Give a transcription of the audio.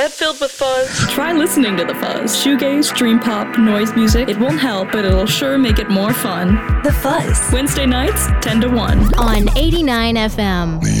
Head filled with fuzz. Try listening to The Fuzz. Shoegaze, dream pop, noise music. It won't help, but it'll sure make it more fun. The Fuzz. Wednesday nights, 10 to 1. On 89 FM.